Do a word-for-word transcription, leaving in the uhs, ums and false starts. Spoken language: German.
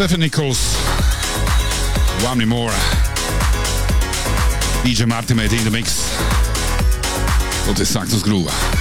Stephen Nichols, One Me More. D J Martin made in the mix. Und es sagt das Groove.